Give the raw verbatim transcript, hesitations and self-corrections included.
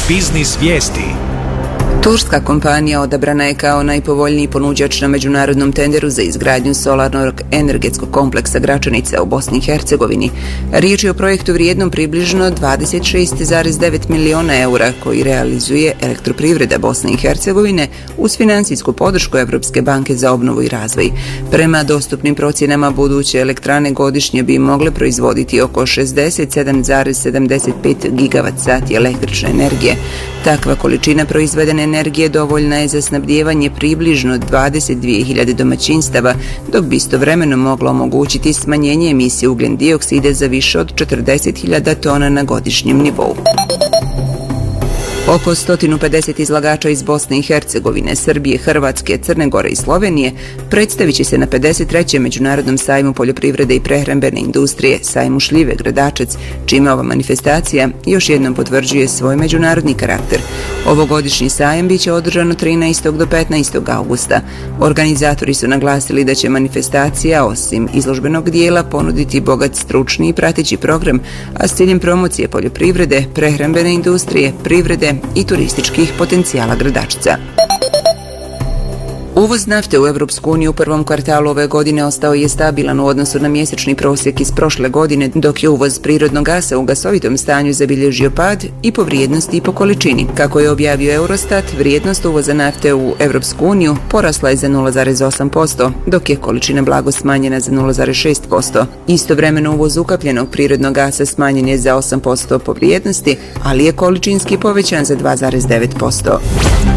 Biznis vijesti. Turska kompanija odabrana je kao najpovoljniji ponuđač na međunarodnom tenderu za izgradnju solarnog energetskog kompleksa Gračanica u Bosni i Hercegovini. Riječ je o projektu vrijednom približno dvadeset šest zarez devet miliona eura koji realizuje Elektroprivreda Bosne i Hercegovine uz financijsku podršku Evropske banke za obnovu i razvoj. Prema dostupnim procjenama buduće elektrane godišnje bi mogle proizvoditi oko šezdeset sedam zarez sedamdeset pet gigavat sati električne energije. Takva količina proizvedene energije dovoljna je za snabdijevanje približno dvadeset dvije hiljade domaćinstava, dok bi istovremeno moglo omogućiti smanjenje emisije ugljen dioksida za više od četrdeset hiljada tona na godišnjem nivou. Oko sto pedeset izlagača iz Bosne i Hercegovine, Srbije, Hrvatske, Crne Gore i Slovenije predstavit će se na pedeset trećem Međunarodnom sajmu poljoprivrede i prehrambene industrije, sajmu šljive Gradačac, čime ova manifestacija još jednom potvrđuje svoj međunarodni karakter. Ovogodišnji sajam biće održan od trinaestog do petnaestog augusta. Organizatori su naglasili da će manifestacija, osim izložbenog dijela, ponuditi bogat stručni i prateći program, a s ciljem promocije poljoprivrede, prehrambene industrije, privrede i turističkih potencijala Gradačca. Uvoz nafte u Europsku uniju u prvom kvartalu ove godine ostao je stabilan u odnosu na mjesečni prosjek iz prošle godine, dok je uvoz prirodnog gasa u gasovitom stanju zabilježio pad i po vrijednosti i po količini. Kako je objavio Eurostat, vrijednost uvoza nafte u Europsku uniju porasla je za nula zarez osam posto, dok je količina blago smanjena za nula zarez šest posto. Istovremeno uvoz ukapljenog prirodnog gasa smanjen je za osam posto po vrijednosti, ali je količinski povećan za dva zarez devet posto.